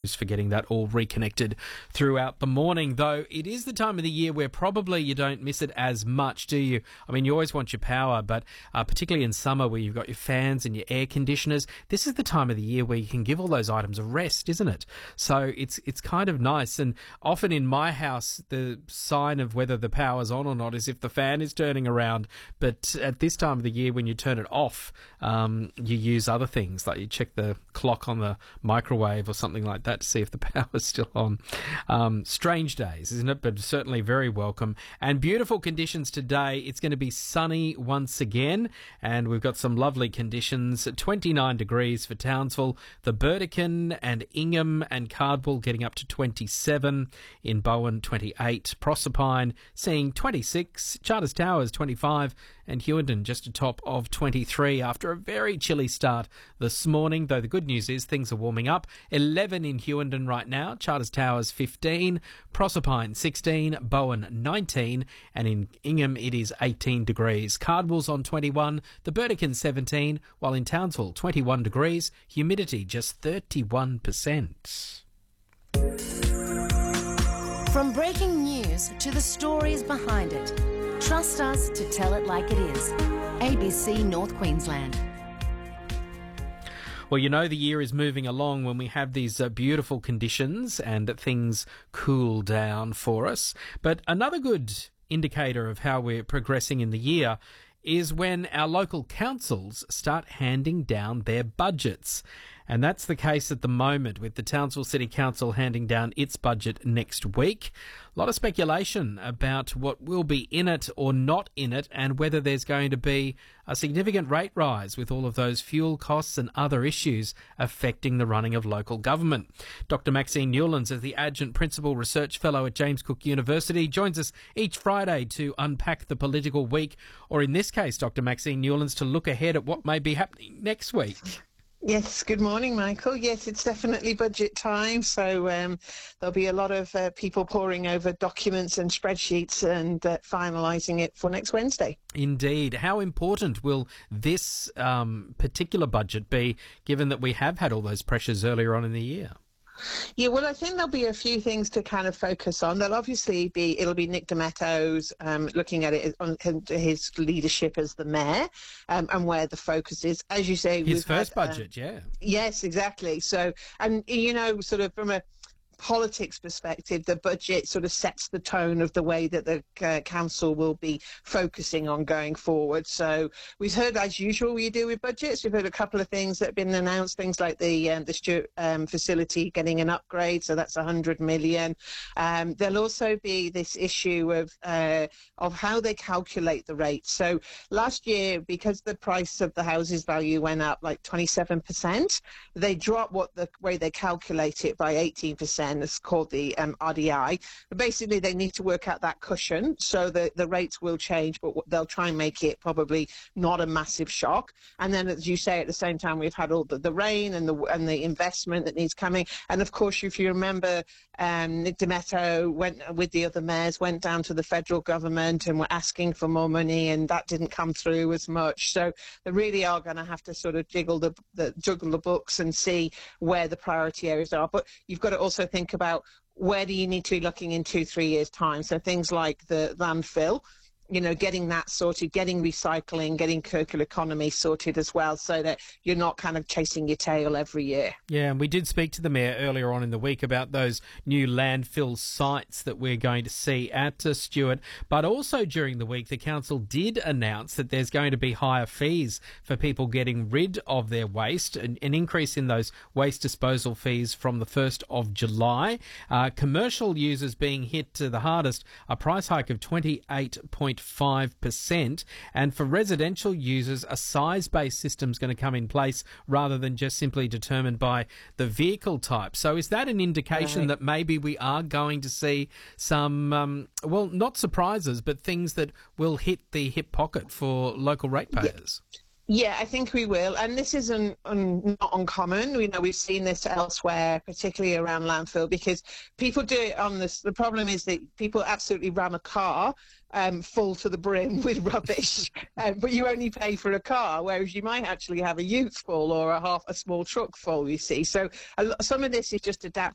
for getting that all reconnected throughout the morning, though it is the time of the year where probably you don't miss it as much, do you? I mean, you always want your power, but particularly in summer where you've got your fans and your air conditioners, this is the time of the year where you can give all those items a rest, isn't it? So it's kind of nice. And often in my house, the sign of whether the power's on or not is if the fan is turning around. But at this time of the year, when you turn it off, you use other things, like you check the clock on the microwave or something like that to see if the power's still on. Strange days, isn't it? But certainly very welcome. And beautiful conditions today. It's going to be sunny once again, and we've got some lovely conditions. 29 degrees for Townsville, the Burdekin and Ingham and Cardwell getting up to 27, in Bowen 28, Proserpine seeing 26, Charters Towers 25, and Hughenden just a top of 23 after a very chilly start this morning, though the good news is things are warming up. 11 in Hughenden right now, Charters Towers 15, Proserpine 16, Bowen 19, and in Ingham it is 18 degrees. Cardwell's on 21, the Burdekin 17, while in Townsville 21 degrees, humidity just 31%. From breaking news to the stories behind it, trust us to tell it like it is. ABC North Queensland. Well, you know the year is moving along when we have these beautiful conditions and things cool down for us. But another good indicator of how we're progressing in the year is when our local councils start handing down their budgets. And that's the case at the moment, with the Townsville City Council handing down its budget next week. A lot of speculation about what will be in it or not in it, and whether there's going to be a significant rate rise with all of those fuel costs and other issues affecting the running of local government. Dr. Maxine Newlands, as the Adjunct Principal Research Fellow at James Cook University, joins us each Friday to unpack the political week, or in this case, Dr. Maxine Newlands, to look ahead at what may be happening next week. Yes, good morning, Michael. Yes, it's definitely budget time, so there'll be a lot of people poring over documents and spreadsheets and finalising it for next Wednesday. Indeed. How important will this particular budget be, given that we have had all those pressures earlier on in the year? Yeah, well, I think there'll be a few things to kind of focus on. There'll obviously it'll be Nick Demetto's looking at it on his leadership as the mayor and where the focus is. As you say, his first budget, yeah. Yes, exactly. So, and, sort of from a politics perspective, the budget sort of sets the tone of the way that the council will be focusing on going forward. So we've heard, as usual, we do with budgets, we've heard a couple of things that have been announced, things like the Stewart facility getting an upgrade, so that's 100 million. There'll also be this issue of how they calculate the rate. So last year, because the price of the houses value went up like 27%, they dropped the way they calculate it by 18%. It's called the RDI. But basically, they need to work out that cushion, so the rates will change, but they'll try and make it probably not a massive shock. And then, as you say, at the same time, we've had all the rain and the investment that needs coming. And of course, if you remember, Nick Demetto went with the other mayors, went down to the federal government and were asking for more money, and that didn't come through as much. So they really are going to have to sort of juggle the books and see where the priority areas are. But you've got to also think about where do you need to be looking in 2-3 years' time. So things like the landfill, getting that sorted, getting recycling, getting circular economy sorted as well, so that you're not kind of chasing your tail every year. Yeah, and we did speak to the Mayor earlier on in the week about those new landfill sites that we're going to see at Stewart. But also during the week, the council did announce that there's going to be higher fees for people getting rid of their waste, an increase in those waste disposal fees from the 1st of July. Commercial users being hit the hardest, a price hike of 28.5%. And for residential users, a size-based system is going to come in place rather than just simply determined by the vehicle type. So is that an indication that maybe we are going to see some, not surprises, but things that will hit the hip pocket for local ratepayers? Yeah, I think we will. And this isn't not uncommon. We've seen this elsewhere, particularly around landfill, because people do it on this. The problem is that people absolutely ram a car full to the brim with rubbish, but you only pay for a car, whereas you might actually have a ute full or a small truck full, you see. So some of this is just adapting